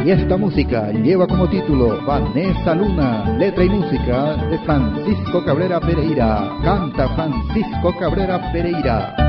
Y esta música lleva como título Vanessa Luna, letra y música de Francisco Cabrera Pereira. Canta Francisco Cabrera Pereira.